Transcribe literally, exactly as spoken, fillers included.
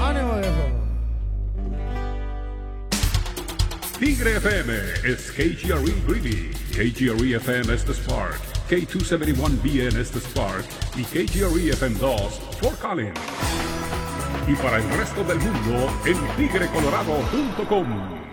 ánimo, viejo. Tigre F M is K G R E Greeley, K G R E F M es The Spark, K doscientos setenta y uno B N es The Spark y K G R E F M dos Fort Collins. Y para el resto del mundo en tigre colorado punto com.